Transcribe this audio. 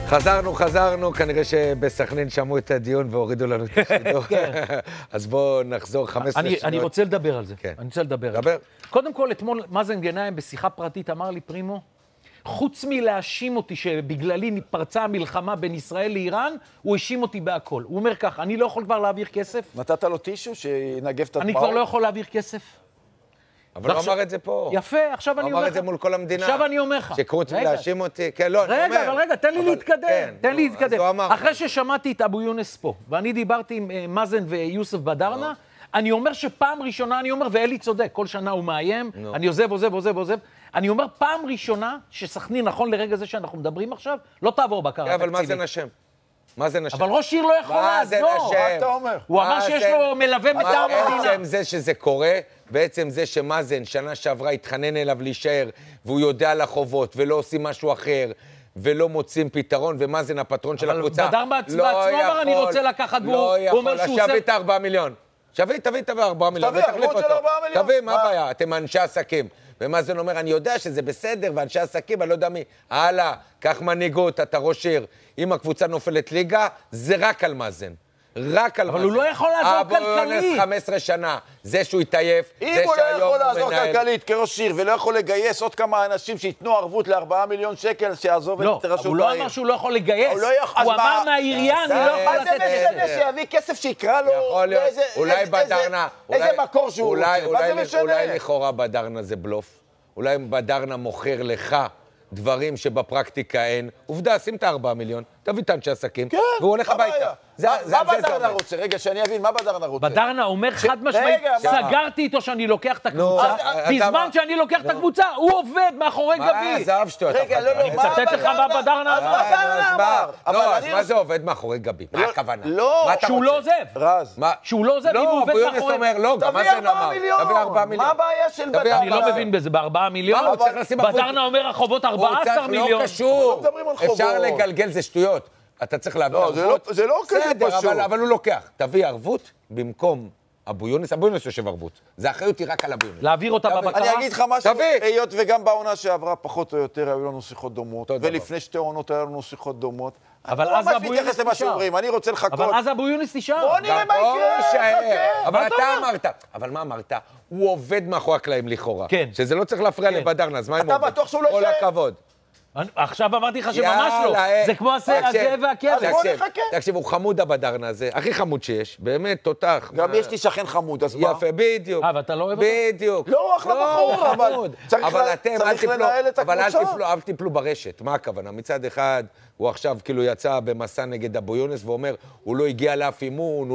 חזרנו, כנראה שבסכנין שמעו את הדיון והורידו לנו את השידור. אז בואו נחזור 15 שניות. אני רוצה לדבר על זה. אני רוצה לדבר על זה. קודם כל, אתמול מאזן גנאים בשיחה פרטית אמר לי, פרימו, חוץ מלהאשים אותי שבגללי פרצה המלחמה בין ישראל לאיראן, הוא האשים אותי בהכל. הוא אומר כך, אני לא יכול כבר להעביר כסף. נתת לו טישו שינגב את הדמעות? אני כבר לא יכול להעביר כסף. אבל הוא אמר את זה פה. יפה, עכשיו אני אומר לך. הוא אמר את זה מול כל המדינה. עכשיו אני אומר לך. שקרוץ מלהאשים אותי. כן, לא, אני אומר. רגע, תן לי להתקדם. תן לי להתקדם. אמר. אחרי ששמעתי את אבו יונס פה, ואני דיברתי עם מאזן ויוסף בדרנה, אני אומר שפעם ראשונה, אני אומר, ואלי צודק, כל שנה הוא מאיים, אני עוזב. אני אומר, פעם ראשונה שסכנין, נכון לרגע זה שאנחנו מדברים עכשיו, לא תעבור בקרה תקציבית. אבל מה זה נשם? מה זה נשם? אבל ראש עיר לא יכול לעזור. מה אתה אומר? הוא אמר שיש לו מלווה מטעם המדינה. בעצם זה שזה קורה, בעצם זה שמאזן שנה שעברה התחנן אליו להישאר, והוא יודע על החובות, ולא עושים משהו אחר, ולא מוצאים פתרון, ומאזן הפטרון של הקבוצה. אבל בדר בעצמו אמר, אני רוצה לקחת, והוא אומר שהוא עושה... שווה את 4 מיליון. שווה את 4 מיליון. תביא ערבות של 4 מיליון. תביא, מה הבעיה? אתם אנשי עסקים. ומאזן אומר, אני יודע שזה בסדר, ואנשי עסקים, אני לא יודע מי. הלאה, קח מנהיגות, אתה ראש עיר. אם הקבוצה נופלת ליגה, זה רק על מאזן. רק על מאזן. אבל הוא לא יכול לעזור כלכלית. אבו יונס 15 שנה. זה שהוא התעייף, זה אם הוא לא שהיום יכול הוא לעזור מנהל. כלכלית כראש עיר, ולא יכול לגייס עוד כמה אנשים שיתנו ערבות ל4 מיליון שקל, שיעזוב את רשות העיר. הוא לא אמר שהוא לא יכול לגייס. הוא אמר מהעירייה, אני לא יכול לתת כסף. שיביא כסף שיקרא לו אולי בדרנה, איזה מקור שהוא רוצה. מה זה משנה? אולי לכאורה בדרנה זה בלוף. אולי בדרנה מוכר לך דברים שבפרקטיקה אין. עובדה, שים את 4 מיליון, תביא את אנשי עסקים, והוא הולך הביתה. מה בדרנה רוצה? רגע, שאני אבין, מה בדרנה רוצה? בדרנה אומר חד משמעית, סגרתי איתו שאני לוקח את הקבוצה, בזמן שאני לוקח את הקבוצה, הוא עובד מאחורי גבי. זהב שטויות. רגע, לא, אני מצטט לך מה בדרנה אמר. לא, אז מה זה עובד מאחורי גבי? מה הכוונה? לא, שהוא לא עוזב. רז. שהוא לא עוזב, אם הוא עובד לא, אבו יונס מאחורי... אומר, לא, גם מה זה נאמר? תביא 4 מיליון. מה הבעיה של בדרנה? אני לא מבין בזה, ב4 מיליון. בדרנה אומר החובות 14 מיליון. לא קשור. מדברים על חובות. אפשר לגלגל, זה שטויות. אתה צריך להביא ערבות. זה לא כזה פשוט. אבל הוא לוקח. תביא ערבות במקום אבו יונס. אבו יונס יושב ערבות. זה אחריות היא רק על אבו יונס. להעביר אותה בבקרה. אני אגיד לך משהו, היות וגם בעונה שעברה פחות או יותר היו לנו שיחות דומות, ולפני 2 עונות היו לנו שיחות דומות. אבל אז אבו יונס נשאר. אני רוצה לחכות. אבל אז אבו יונס נשאר. בוא נראה מה יקרה. אבל אתה אמרת. אבל מה אמרת? הוא עובד מאחורי הקלעים לכאורה. כן. שזה לא צריך להפריע לבדרנה. אז מה אם הוא עובד? אתה בטוח שהוא לא יישאר? כל הכבוד. עכשיו אמרתי לך שממש לא. זה כמו הזאב והכבש. אז בוא נחכה. תקשיב, הוא חמוד הבדרנה הזה. הכי חמוד שיש. באמת, תותח. גם יש לי שכן חמוד, אז מה? יפה, בדיוק. ואתה לא אוהב אותו? בדיוק. לא, הוא אחלה בחור, אבל צריך לנהל את הקבוצה. אבל אל תיפלו ברשת. מה הכוונה? מצד אחד, הוא עכשיו כאילו יצא במסע נגד אבו יונס ואומר, הוא לא הגיע לאף אימון,